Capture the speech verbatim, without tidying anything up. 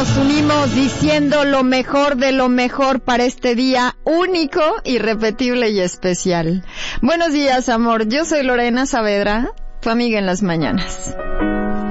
nos unimos diciendo lo mejor de lo mejor para este día único, irrepetible y especial. Buenos días, amor. Yo soy Lorena Saavedra, tu amiga en las mañanas.